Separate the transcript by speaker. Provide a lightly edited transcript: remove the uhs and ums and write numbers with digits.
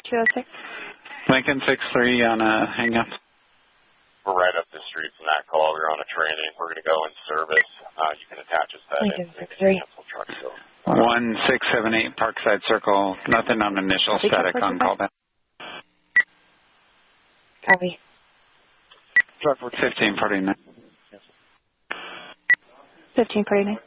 Speaker 1: 206.
Speaker 2: Lincoln 6-3 on a hang-up.
Speaker 3: We're right up the street from that call. We're on a training. We're going to go in service. You can attach us that.
Speaker 1: Lincoln 6-3.
Speaker 2: 1678 Parkside Circle. Nothing on initial static on callback.
Speaker 1: Copy.
Speaker 2: Truck 1549.
Speaker 1: 1549.